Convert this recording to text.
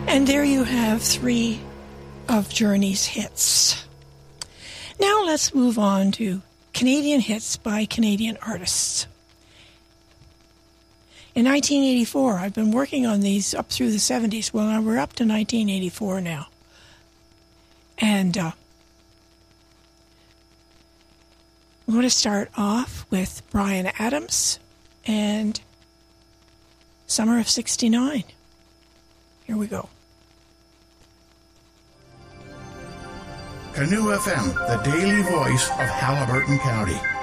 And there you have 3 of Journey's hits. Now let's move on to Canadian hits by Canadian artists. In 1984, I've been working on these up through the 70s. Well, we're up to 1984 now. And I'm going to start off with Bryan Adams and Summer of '69. Here we go. Canoe FM, the daily voice of Haliburton County.